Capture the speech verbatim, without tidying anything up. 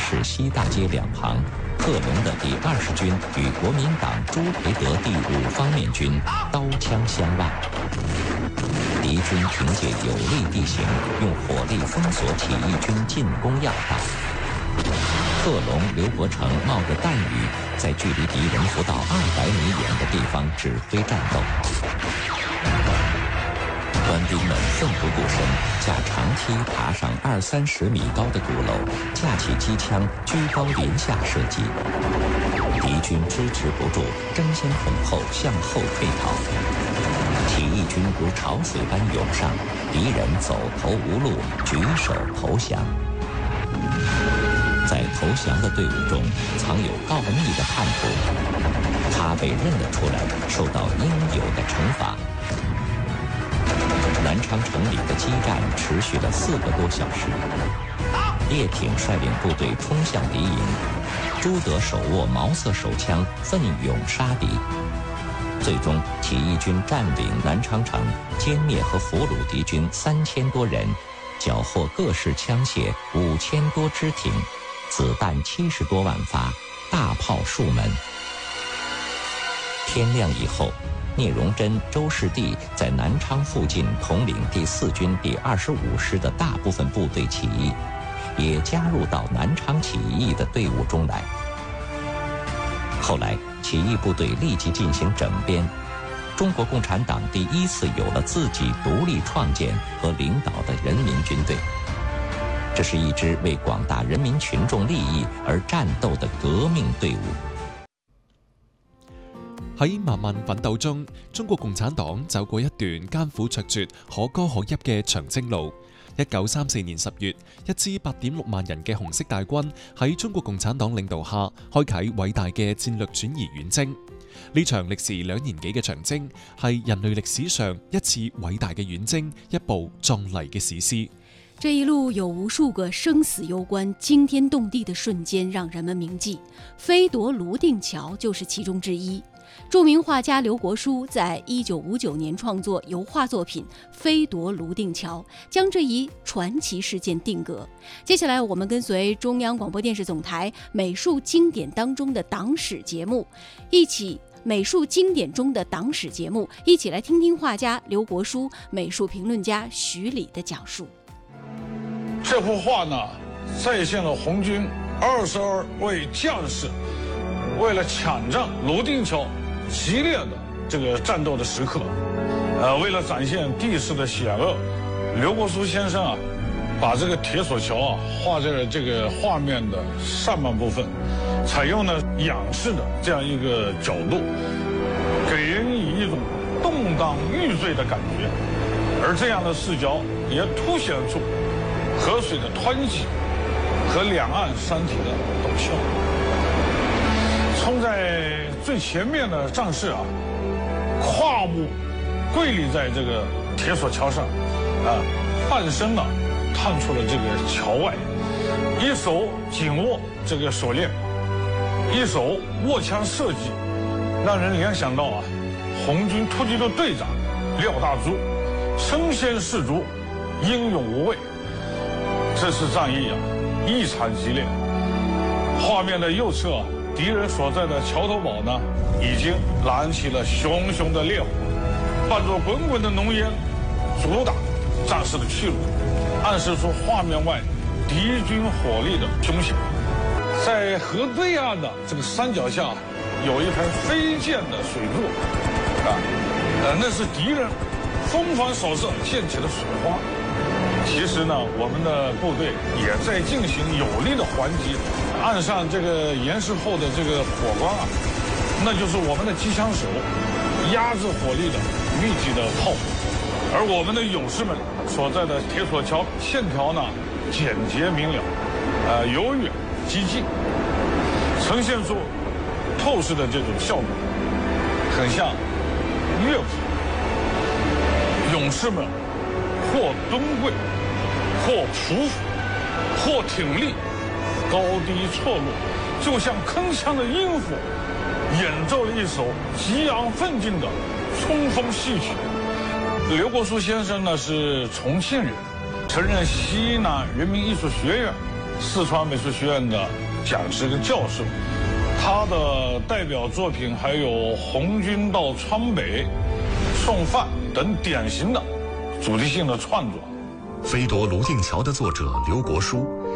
市西大街两旁，贺龙的第二十军与国民党朱培德第五方面军刀枪相望。敌军凭借有利地形，用火力封锁起义军进攻要道。贺龙、刘伯承冒着弹雨，在距离敌人不到二百米远的地方指挥战斗。官兵们奋不顾身，架长梯爬上二三十米高的鼓楼，架起机枪，居高临下射击。敌军支持不住，争先恐后向后退逃。起义军如潮水般涌上，敌人走投无路，举手投降。在投降的队伍中，藏有告密的叛徒，他被认了出来，受到应有的惩罚。南昌城里的激战持续了四个多小时，叶挺率领部队冲向敌营，朱德手握毛瑟手枪，奋勇杀敌。最终，起义军占领南昌城，歼灭和俘虏敌军三千多人，缴获各式枪械五千多支挺，子弹七十多万发，大炮数门。天亮以后，聂荣臻、周士第在南昌附近统领第四军第二十五师的大部分部队起义，也加入到南昌起义的队伍中来。后来，起义部队立即进行整编，中国共产党第一次有了自己独立创建和领导的人民軍隊。這是一支為廣大人民群眾利益而戰鬥的革命隊伍。 喺漫漫奮鬥中，中國共產黨走過一段艱苦卓絕、可歌可泣嘅長征路。一九三四年十月，一支八點六萬人嘅紅色大軍喺中國共產黨領導下，開啟偉大嘅戰略轉移遠征。呢場歷時兩年幾嘅長征，係人類歷史上一次偉大嘅遠征，一部壯麗嘅史詩。 這一路有無數個生死攸關、驚天動地的瞬間，讓人們銘記。飛奪泸定橋就是其中之一。著名畫家劉國書在一九五九年創作油畫作品《飛奪泸定橋》，將這一傳奇事件定格。接下來，我們跟隨中央廣播電視總台美術經典當中的黨史節目，一起美術經典中的黨史節目，一起來聽聽畫家劉國書、美術評論家徐禮的講述。 這幅畫呢，再現了紅軍二十二位將士為了搶佔泸定橋激烈的這個戰鬥的時刻，呃，為了展現地勢的險惡，劉國書先生啊，把這個鐵索橋啊畫在了這個畫面的上半部分，採用了仰視的這樣一個角度，給人以一種動盪欲墜的感覺，而這樣的視角也凸顯出河水的湍急和兩岸山體的陡峭。衝在最前面的戰士啊，胯部跪立在這個鐵索橋上，啊，半身呢探出了這個橋外，一手緊握這個鎖鏈，一手握槍射擊，讓人聯想到啊，紅軍突擊隊隊長廖大珠身先士卒，英勇無畏。這次戰役啊，異常激烈。畫面的右側啊，敵人所在的橋頭堡呢，已經燃起了熊熊的烈火，伴着滾滾的濃煙，阻擋戰士的去路，暗示出畫面外敵軍火力的凶險。在河對岸的這個山腳下，有一排飛濺的水柱，啊，呃，那是敵人瘋狂掃射濺起的水花。其實呢，我們的部隊也在進行有力的還擊。岸上這個岩石後的這個火光啊，那就是我們的機槍手壓制火力的密集的炮火，而我們的勇士們所在的鐵索橋線條呢，簡潔明了，呃，由遠及近，呈現出透視的這種效果，很像樂譜。勇士們或蹲跪，或匍匐，或挺立，高低錯落，就像鏗鏘的音符，演奏了一首激昂奮進的衝鋒戲曲。劉國書先生呢是重慶人，曾任西南人民藝術學院四川美术学院的讲师跟教授。他的代表作品还有《红军到川北》《送饭》等典型的主题性的创作。 飞夺泸定桥的作者刘国书